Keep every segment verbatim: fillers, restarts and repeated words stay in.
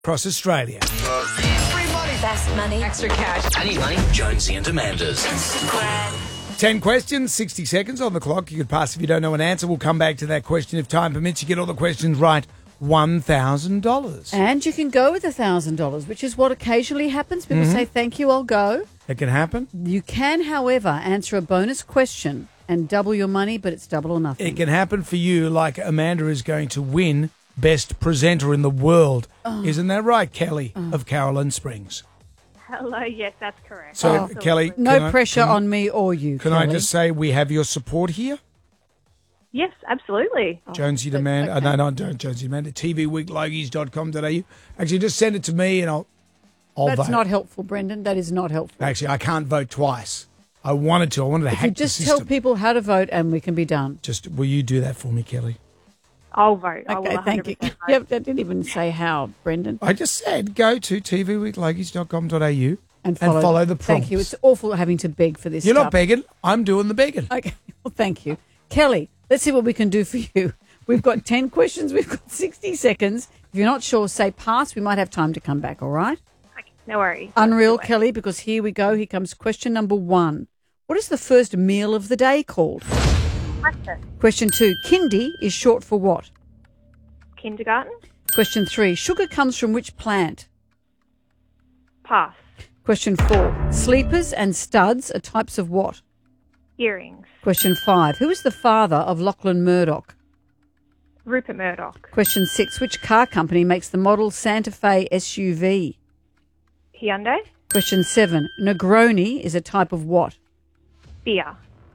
across Australia. Free money. Fast money. Extra cash. I need money. Jonesy and Amanda's. Ten questions, sixty seconds on the clock. You could pass if you don't know an answer. We'll come back to that question if time permits. You get all the questions right, one thousand dollars. And you can go with one thousand dollars, which is what occasionally happens. People Mm-hmm. say, thank you, I'll go. It can happen. You can, however, answer a bonus question and double your money, but it's double or nothing. It can happen for you like Amanda is going to win Best Presenter in the World. Oh. Isn't that right, Kelly of Caroline Springs? Hello, yes, that's correct. So, Absolutely. Kelly, No can I- pressure can- on me or you, Can I Kelly. just say we have your support here? Yes, absolutely. Jonesy but- Demand, okay. uh, no, no, don't Jonesy Demand, T V week logies dot com dot a u. Actually, just send it to me and I'll, I'll That's vote. not helpful, Brendan. That is not helpful. Actually, I can't vote twice. I wanted to. I wanted to If hack you just the tell system. people how to vote and we can be done. Just, will you do that for me, Kelly? I'll vote. I will Okay, thank you. one hundred percent vote. Yep, I didn't even say how, Brendan. I just said go to T V week logies dot com dot a u And follow, the prompts. Thank you. It's awful having to beg for this You're stuff. not begging. I'm doing the begging. Okay, well, thank you. Kelly, let's see what we can do for you. We've got ten questions. We've got sixty seconds. If you're not sure, say pass. We might have time to come back, all right? Okay, no worries. Unreal, Let's do it. Kelly, because here we go. Here comes question number one. What is the first meal of the day called? Breakfast. Question two. Kindy is short for what? Kindergarten. Question three. Sugar comes from which plant? Pass. Question four. Sleepers and studs are types of what? Earrings. Question five. Who is the father of Lachlan Murdoch? Rupert Murdoch. Question six. Which car company makes the model Santa Fe S U V? Hyundai. Question seven. Negroni is a type of what? Beer.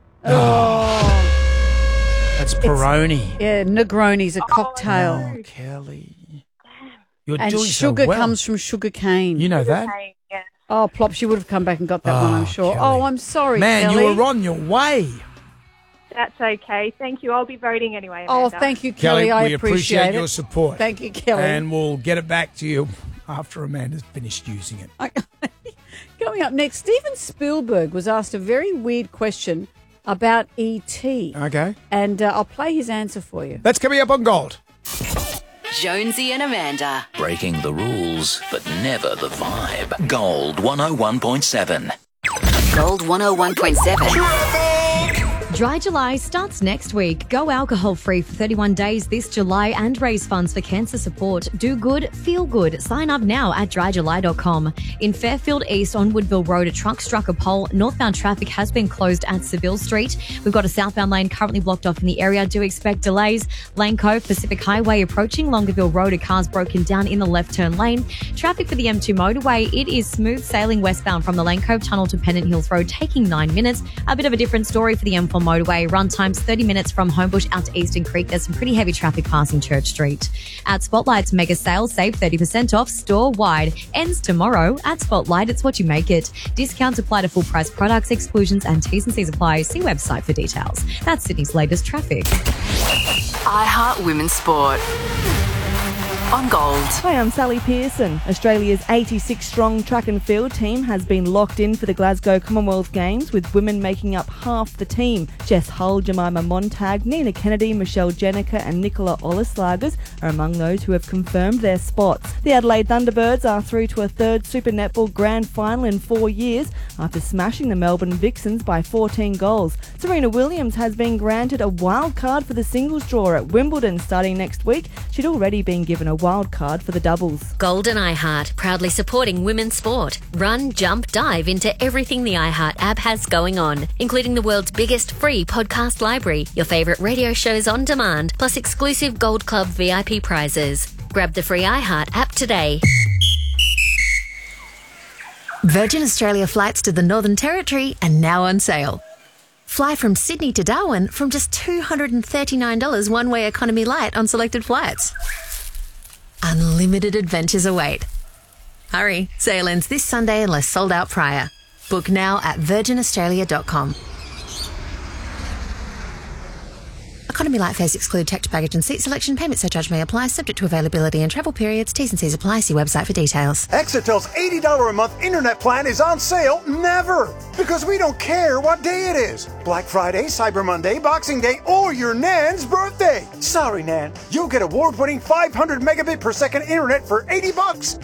That's Peroni. Yeah, Negroni is a cocktail. Oh, Kelly. You're And doing sugar so well. comes from sugar cane. You know that? Okay, yes. Oh, Plops, you would have come back and got that one, I'm Oh, sure. Kelly. Oh, I'm sorry, Man, Kelly. you were on your way. That's okay. Thank you. I'll be voting anyway. Oh, Amanda. thank you, Kelly. Kelly, I we appreciate, appreciate it. your support. Thank you, Kelly. And we'll get it back to you after Amanda's finished using it. Coming up next, Steven Spielberg was asked a very weird question about E T Okay. And uh, I'll play his answer for you. That's coming up on Gold. Jonesy and Amanda. Breaking the rules, but never the vibe. Gold one oh one point seven. Gold one oh one point seven. Dry July starts next week. Go alcohol-free for thirty-one days this July and raise funds for cancer support. Do good, feel good. Sign up now at dry july dot com. In Fairfield East on Woodville Road, a truck struck a pole. Northbound traffic has been closed at Seville Street. We've got a southbound lane currently blocked off in the area. Do expect delays. Lane Cove, Pacific Highway approaching Longueville Road. A car's broken down in the left turn lane. Traffic for the M two motorway. It is smooth sailing westbound from the Lane Cove Tunnel to Pennant Hills Road, taking nine minutes. A bit of a different story for the M four motorway. Run times thirty minutes from Homebush out to Eastern Creek. There's some pretty heavy traffic passing Church Street. At Spotlight's mega sale, save thirty percent off store-wide. Ends tomorrow. At Spotlight, it's what you make it. Discounts apply to full price products, exclusions and T's and C's apply. See website for details. That's Sydney's latest traffic. iHeart Women's Sport. On Gold. Hi, I'm Sally Pearson. Australia's eighty-six strong track and field team has been locked in for the Glasgow Commonwealth Games, with women making up half the team. Jess Hull, Jemima Montag, Nina Kennedy, Michelle Jenica and Nicola Olislagers are among those who have confirmed their spots. The Adelaide Thunderbirds are through to a third Super Netball Grand Final in four years after smashing the Melbourne Vixens by fourteen goals. Serena Williams has been granted a wild card for the singles draw at Wimbledon starting next week. She'd already been given a wild card for the doubles. Gold and iHeart, proudly supporting women's sport. Run, jump, dive into everything the iHeart app has going on, including the world's biggest free podcast library, your favourite radio shows on demand, plus exclusive Gold Club V I P prizes. Grab the free iHeart app today. Virgin Australia flights to the Northern Territory are now on sale. Fly from Sydney to Darwin from just two hundred thirty-nine dollars one-way economy light on selected flights. Unlimited adventures await. Hurry, sale ends this Sunday unless sold out prior. Book now at virgin australia dot com. Economy light fares exclude checked baggage and seat selection. Payment surcharge may apply, subject to availability and travel periods. T's and C's apply. See website for details. Exetel's eighty dollars a month internet plan is on sale never. Because we don't care what day it is. Black Friday, Cyber Monday, Boxing Day, or your Nan's birthday. Sorry, Nan. You'll get award-winning five hundred megabit per second internet for eighty bucks.